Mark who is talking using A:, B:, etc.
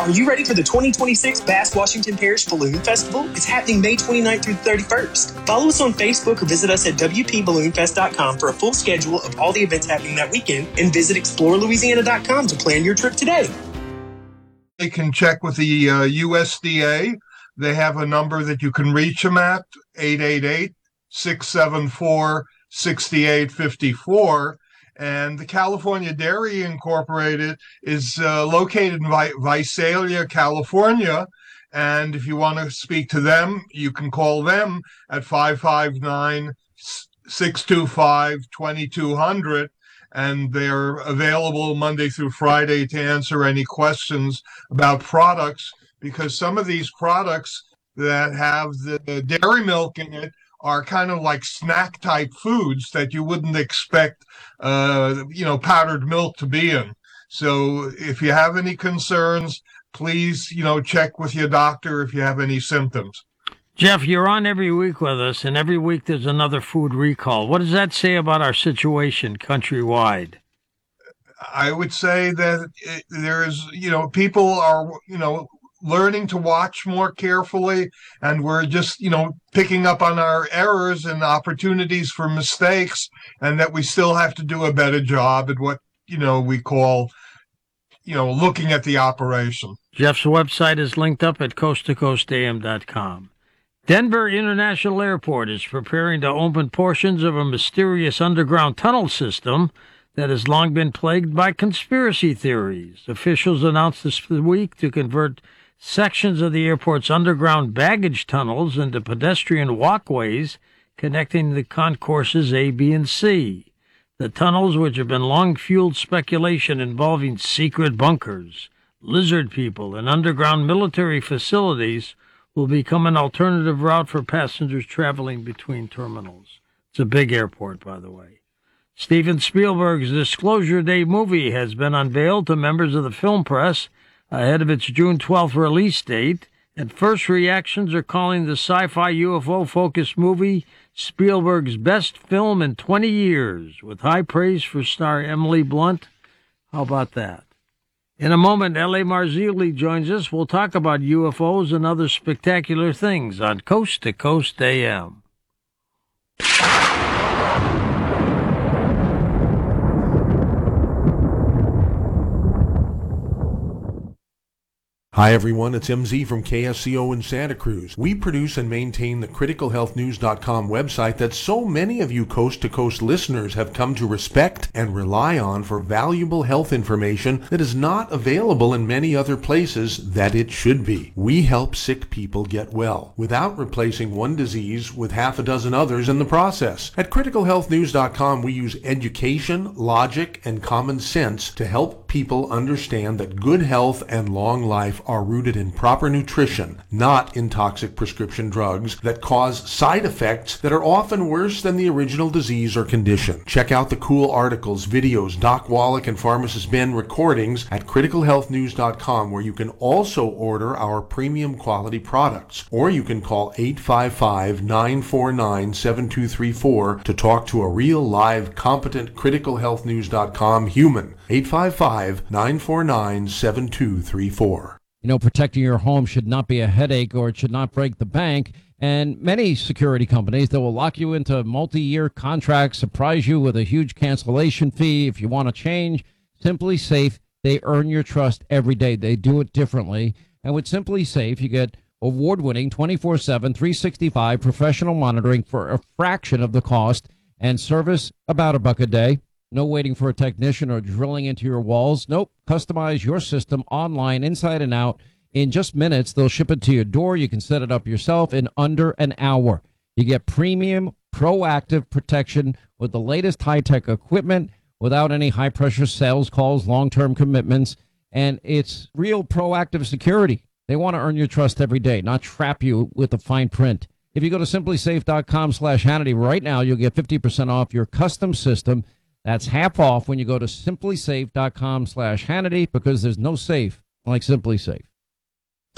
A: Are you ready for the 2026 Bass Washington Parish Balloon Festival? It's happening May 29th through the 31st. Follow us on Facebook or visit us at WPBalloonFest.com for a full schedule of all the events happening that weekend, and visit ExploreLouisiana.com to plan your trip today.
B: They can check with the USDA. They have a number that you can reach them at, 888-674-6854. And the California Dairy Incorporated is located in Visalia, California. And if you want to speak to them, you can call them at 559-625-2200. And they're available Monday through Friday to answer any questions about products, because some of these products that have the dairy milk in it are kind of like snack type foods that you wouldn't expect, powdered milk to be in. So if you have any concerns, please, check with your doctor if you have any symptoms.
C: Jeff, you're on every week with us, and every week there's another food recall. What does that say about our situation countrywide?
B: I would say that there's, people are, learning to watch more carefully, and we're just, picking up on our errors and opportunities for mistakes, and that we still have to do a better job at what, we call, looking at the operation.
C: Jeff's website is linked up at coasttocoastam.com. Denver International Airport is preparing to open portions of a mysterious underground tunnel system that has long been plagued by conspiracy theories. Officials announced this week to convert sections of the airport's underground baggage tunnels into pedestrian walkways connecting the concourses A, B, and C. The tunnels, which have been long fueled speculation involving secret bunkers, lizard people, and underground military facilities, will become an alternative route for passengers traveling between terminals. It's a big airport, by the way. Steven Spielberg's Disclosure Day movie has been unveiled to members of the film press ahead of its June 12th release date, and first reactions are calling the sci-fi UFO-focused movie Spielberg's best film in 20 years, with high praise for star Emily Blunt. How about that? In a moment, L.A. Marzulli joins us. We'll talk about UFOs and other spectacular things on Coast to Coast AM.
D: Hi everyone, it's MZ from KSCO in Santa Cruz. We produce and maintain the criticalhealthnews.com website that so many of you Coast to Coast listeners have come to respect and rely on for valuable health information that is not available in many other places that it should be. We help sick people get well without replacing one disease with half a dozen others in the process. At criticalhealthnews.com, we use education, logic, and common sense to help people understand that good health and long life are rooted in proper nutrition, not in toxic prescription drugs that cause side effects that are often worse than the original disease or condition. Check out the cool articles, videos, Doc Wallach and Pharmacist Ben recordings at criticalhealthnews.com, where you can also order our premium quality products. Or you can call 855-949-7234 to talk to a real live competent criticalhealthnews.com human. 855-949-7234.
E: Protecting your home should not be a headache, or it should not break the bank. And many security companies, they will lock you into multi-year contracts, surprise you with a huge cancellation fee if you want to change. Simply Safe, they earn your trust every day. They do it differently. And with Simply Safe, you get award-winning 24/7, 365 professional monitoring for a fraction of the cost, and service about $1 a day. No waiting for a technician or drilling into your walls. Nope. Customize your system online, inside and out. In just minutes, they'll ship it to your door. You can set it up yourself in under an hour. You get premium, proactive protection with the latest high-tech equipment without any high-pressure sales calls, long-term commitments, and it's real proactive security. They want to earn your trust every day, not trap you with the fine print. If you go to simplysafe.com/Hannity right now, you'll get 50% off your custom system. That's half off when you go to simplysafe.com/Hannity, because there's no safe like Simply Safe.